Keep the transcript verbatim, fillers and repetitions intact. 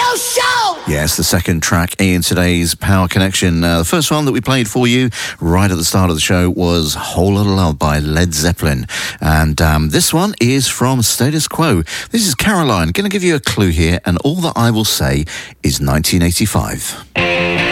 radio show! Yes, the second track in today's Power Connection. Uh, the first one that we played for you right at the start of the show was Whole Lotta Love by Led Zeppelin. And um, this one is from Status Quo. This is Caroline. Going to give you a clue here, and all that I will say is nineteen eighty-five.